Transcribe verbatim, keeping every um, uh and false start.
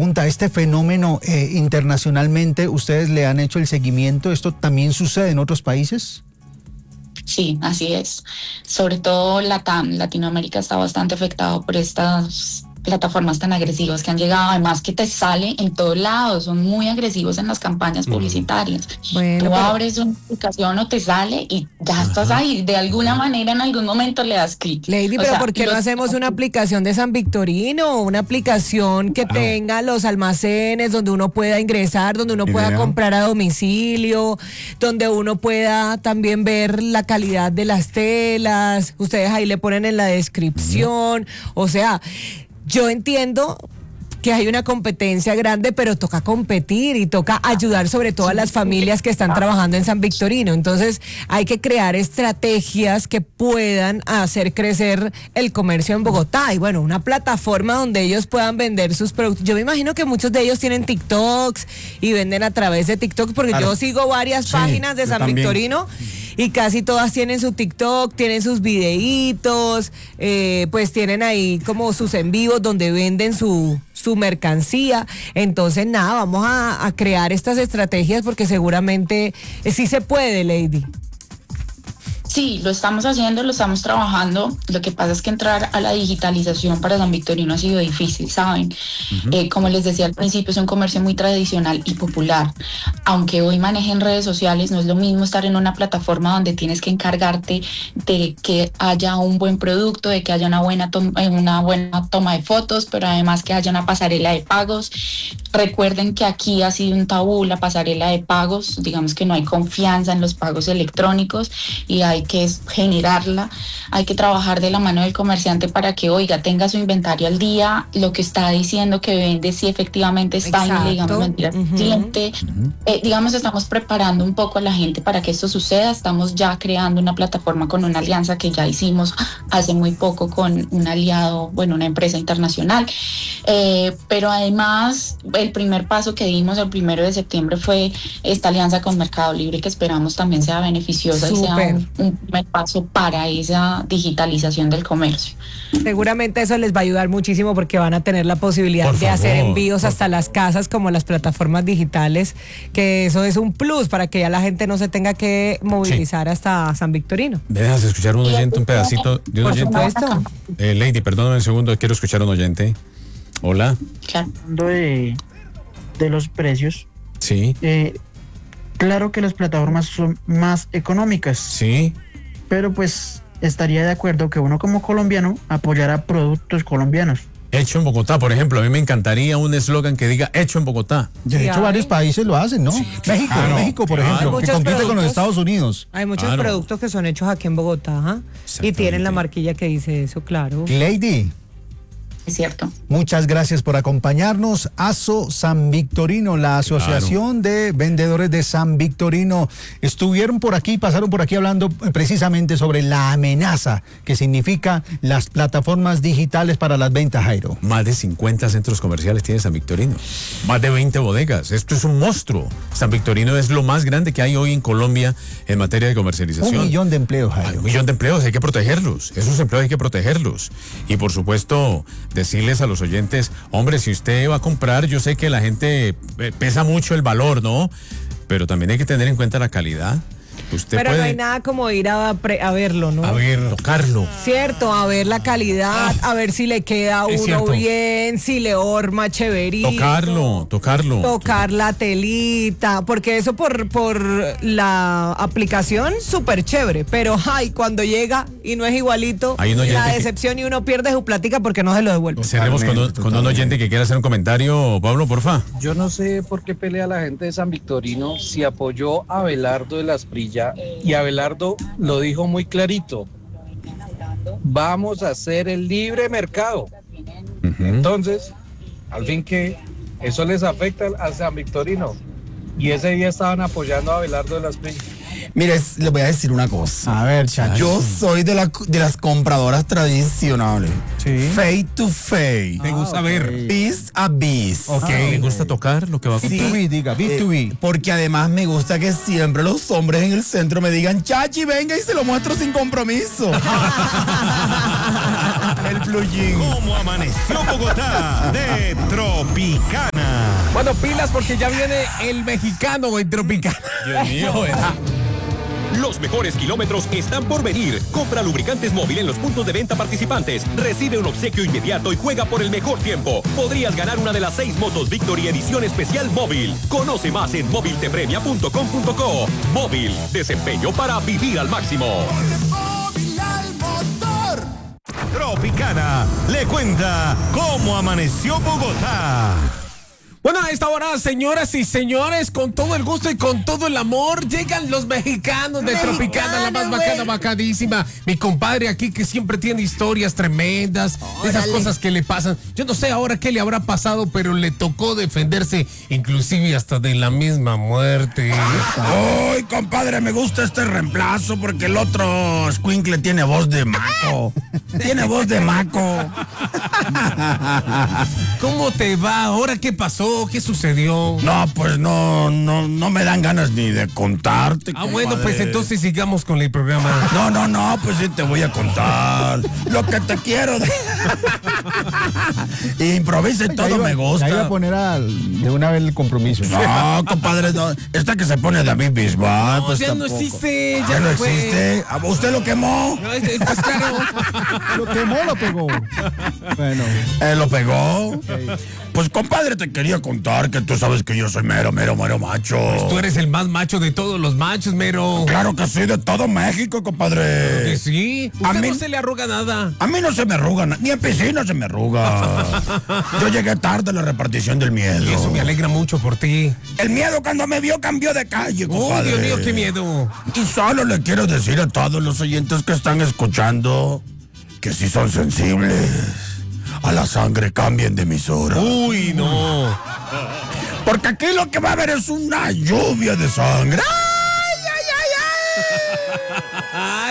pregunta, ¿este fenómeno eh, internacionalmente ustedes le han hecho el seguimiento? ¿Esto también sucede en otros países? Sí, así es. Sobre todo Latam, Latinoamérica está bastante afectado por estas plataformas tan agresivas que han llegado, además que te sale en todos lados, son muy agresivos en las campañas publicitarias. Bueno, Tú pero... abres una aplicación o te sale y ya Ajá. estás ahí, de alguna manera en algún momento le das clic. Lady, o pero sea, ¿por qué los... no hacemos una aplicación de San Victorino? Una aplicación que claro. tenga los almacenes, donde uno pueda ingresar, donde uno pueda comprar a domicilio, donde uno pueda también ver la calidad de las telas, ustedes ahí le ponen en la descripción, uh-huh. o sea... Yo entiendo que hay una competencia grande, pero toca competir y toca ayudar sobre todo a las familias que están trabajando en San Victorino. Entonces hay que crear estrategias que puedan hacer crecer el comercio en Bogotá. Y bueno, una plataforma donde ellos puedan vender sus productos. Yo me imagino que muchos de ellos tienen TikToks y venden a través de TikTok, porque claro. yo sigo varias sí, páginas de San también. Victorino y casi todas tienen su TikTok, tienen sus videitos, eh, pues tienen ahí como sus en vivos donde venden su... su mercancía. Entonces nada, vamos a, a crear estas estrategias porque seguramente eh, sí se puede, Lady. Sí, lo estamos haciendo, lo estamos trabajando. Lo que pasa es que entrar a la digitalización para San Victorino ha sido difícil, ¿saben? Uh-huh. Eh, como les decía al principio, es un comercio muy tradicional y popular. Aunque hoy manejen redes sociales, no es lo mismo estar en una plataforma donde tienes que encargarte de que haya un buen producto, de que haya una buena, tom- una buena toma de fotos, pero además que haya una pasarela de pagos. Recuerden que aquí ha sido un tabú la pasarela de pagos, digamos que no hay confianza en los pagos electrónicos y hay que generarla, hay que trabajar de la mano del comerciante para que, oiga, tenga su inventario al día, lo que está diciendo que vende, si efectivamente está, y no le digamos mentiras al uh-huh. cliente. Uh-huh. Eh, digamos, estamos preparando un poco a la gente para que esto suceda, estamos ya creando una plataforma con una alianza que ya hicimos hace muy poco con un aliado, bueno, una empresa internacional, eh, pero además el primer paso que dimos el primero de septiembre fue esta alianza con Mercado Libre, que esperamos también sea beneficiosa Super. y sea un, un primer paso para esa digitalización del comercio. Seguramente eso les va a ayudar muchísimo porque van a tener la posibilidad por de favor, hacer envíos hasta las casas como las plataformas digitales, que eso es un plus para que ya la gente no se tenga que movilizar sí. hasta San Victorino. ¿Me dejas escuchar un oyente, un pedacito de un oyente? Eh, Lady, perdóname un segundo, quiero escuchar a un oyente. Hola. Hablando de, de los precios. Sí. Eh, claro que las plataformas son más económicas. Sí. Pero pues estaría de acuerdo que uno como colombiano apoyara productos colombianos. Hecho en Bogotá, por ejemplo, a mí me encantaría un eslogan que diga hecho en Bogotá. De sí, hecho, hay. varios países lo hacen, ¿no? Sí, México, claro, México, por claro. ejemplo, que compite con los Estados Unidos. Hay muchos claro. productos que son hechos aquí en Bogotá y tienen la marquilla que dice eso, claro. Lady. Es cierto. Muchas gracias por acompañarnos. ASO San Victorino, la Asociación claro. de Vendedores de San Victorino, estuvieron por aquí, pasaron por aquí hablando precisamente sobre la amenaza que significa las plataformas digitales para las ventas, Jairo. Más de cincuenta centros comerciales tiene San Victorino, más de veinte bodegas. Esto es un monstruo. San Victorino es lo más grande que hay hoy en Colombia en materia de comercialización. Un millón de empleos, Jairo. Hay un millón de empleos, hay que protegerlos. Esos empleos hay que protegerlos. Y por supuesto, decirles a los oyentes, hombre, si usted va a comprar, yo sé que la gente pesa mucho el valor, ¿no? Pero también hay que tener en cuenta la calidad. Usted Pero puede... no hay nada como ir a, pre, a verlo, ¿no? A ver, tocarlo. Cierto, a ver la calidad, a ver si le queda a uno cierto. bien, si le horma chéverito. Tocarlo, tocarlo. Tocar la telita, porque eso por, por la aplicación, súper chévere, pero ay, cuando llega y no es igualito, la decepción que... y uno pierde su plática porque no se lo devuelve. Cerremos con, un, con un oyente que quiera hacer un comentario, Pablo, porfa. Yo no sé por qué pelea la gente de San Victorino si apoyó a Abelardo de las Prillas. Y Abelardo lo dijo muy clarito, vamos a hacer el libre mercado. Uh-huh. Entonces, al fin que eso les afecta a San Victorino, y ese día estaban apoyando a Abelardo de las Prillas. Mire, les voy a decir una cosa. A ver, chacho. Yo soy de, la, de las compradoras tradicionales. Sí. Face to face. Me gusta ah, ver. Okay. Bis a bis. Ok. Ah, me gusta tocar lo que va a comprar. B dos B, diga, B dos B. Eh, porque además me gusta que siempre los hombres en el centro me digan, Chachi, venga y se lo muestro sin compromiso. el blue jean. ¿Cómo amaneció Bogotá? De Tropicana. Bueno, pilas porque ya viene el mexicano en Tropicana. Dios mío, eh. Los mejores kilómetros están por venir. Compra lubricantes móvil en los puntos de venta participantes. Recibe un obsequio inmediato y juega por el mejor tiempo. Podrías ganar una de las seis motos Victory edición especial móvil. Conoce más en móvil te premia punto com punto co. Móvil, desempeño para vivir al máximo. Móvil al motor. Tropicana le cuenta cómo amaneció Bogotá. Bueno, a esta hora, señoras y señores, con todo el gusto y con todo el amor, llegan los mexicanos de Mexicano, Tropicana, la más bacana, güey. bacadísima. Mi compadre aquí que siempre tiene historias tremendas, de esas Órale. cosas que le pasan. Yo no sé ahora qué le habrá pasado, pero le tocó defenderse, inclusive hasta de la misma muerte. Ay, compadre, me gusta este reemplazo porque el otro escuincle tiene voz de maco. Tiene voz de maco. ¿Cómo te va? ¿Ahora qué pasó? ¿Qué sucedió? No, pues no, no, no me dan ganas ni de contarte. Ah, bueno, compadre. pues entonces sigamos con el programa. No, no, no, pues sí te voy a contar lo que te quiero. De... Improvisa y Ya todo iba- me gusta. Ya iba a poner al- de una vez el compromiso. No, compadre, no. Esta que se pone David Bisbal, No, pues ya no tampoco. existe, ya Ya no se fue. existe. ¿A ¿Usted lo quemó? No, es- Pues claro. Lo quemó, lo pegó. Bueno. Eh, ¿Lo pegó? Pues, compadre, te quería contar que tú sabes que yo soy mero, mero, mero macho. Tú eres el más macho de todos los machos, mero. Claro que sí, de todo México, compadre. Que sí. A Usted mí- no se le arruga nada. A mí no se me arruga, na- ni en piscina se me arruga. Yo llegué tarde a la repartición del miedo. Y eso me alegra mucho por ti. El miedo cuando me vio cambió de calle, Oh, compadre. Dios mío, qué miedo. Y solo le quiero decir a todos los oyentes que están escuchando que si son sensibles a la sangre, cambien de emisora. Uy, no. Porque aquí lo que va a haber es una lluvia de sangre. ¡Ay, ay, ay, ay! Ay,